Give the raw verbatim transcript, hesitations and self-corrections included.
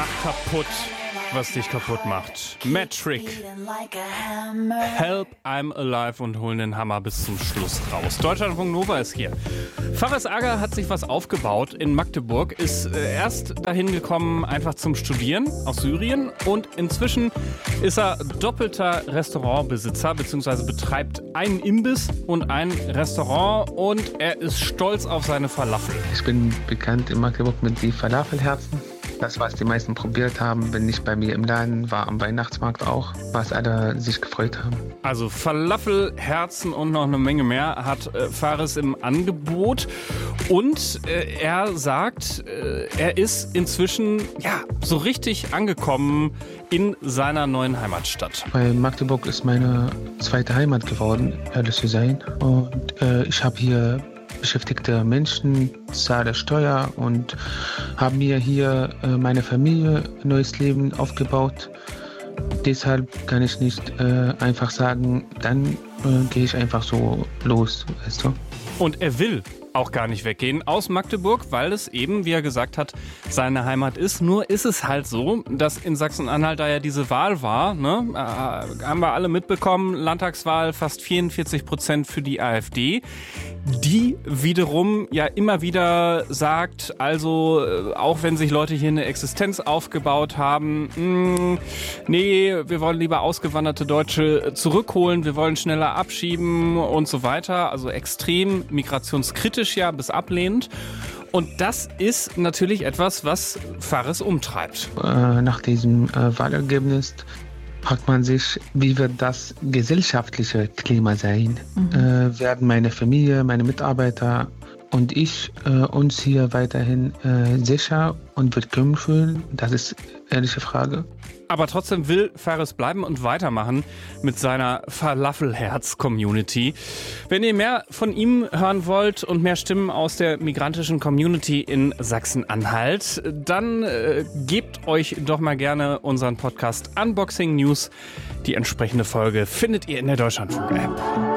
Mach kaputt, was dich kaputt macht. Metric, Help, I'm Alive und holen den Hammer bis zum Schluss raus. Deutschlandfunk Nova ist hier. Fares Aga hat sich was aufgebaut in Magdeburg, ist äh, erst dahin gekommen einfach zum Studieren aus Syrien und inzwischen ist er doppelter Restaurantbesitzer bzw. betreibt einen Imbiss und ein Restaurant und er ist stolz auf seine Falafel. Ich bin bekannt in Magdeburg mit den Falafelherzen. Das, was die meisten probiert haben, wenn nicht bei mir im Laden, war am Weihnachtsmarkt auch, was alle sich gefreut haben. Also Falafel, Herzen und noch eine Menge mehr hat äh, Fares im Angebot. Und äh, er sagt, äh, er ist inzwischen ja so richtig angekommen in seiner neuen Heimatstadt. Weil Magdeburg ist meine zweite Heimat geworden, ehrlich zu sein. Und äh, ich habe hier beschäftigte Menschen, zahle Steuer und habe mir hier äh, meine Familie ein neues Leben aufgebaut. Deshalb kann ich nicht äh, einfach sagen, dann äh, gehe ich einfach so los, weißt du? Und er will auch gar nicht weggehen aus Magdeburg, weil es eben, wie er gesagt hat, seine Heimat ist. Nur ist es halt so, dass in Sachsen-Anhalt da ja diese Wahl war, ne? Äh, haben wir alle mitbekommen, Landtagswahl, fast vierundvierzig Prozent für die AfD. Die wiederum ja immer wieder sagt, also äh, auch wenn sich Leute hier eine Existenz aufgebaut haben, mh, nee, wir wollen lieber ausgewanderte Deutsche zurückholen, wir wollen schneller abschieben und so weiter. Also extrem migrationskritisch ja bis ablehnend. Und das ist natürlich etwas, was Fares umtreibt. Äh, nach diesem äh, Wahlergebnis fragt man sich, wie wird das gesellschaftliche Klima sein? Mhm. Äh, werden meine Familie, meine Mitarbeiter und ich äh, uns hier weiterhin äh, sicher und willkommen fühlen? Das ist eine ehrliche Frage. Aber trotzdem will Fares bleiben und weitermachen mit seiner Falafelherz-Community. Wenn ihr mehr von ihm hören wollt und mehr Stimmen aus der migrantischen Community in Sachsen-Anhalt, dann äh, gebt euch doch mal gerne unseren Podcast Unboxing News. Die entsprechende Folge findet ihr in der Deutschlandfunk-App.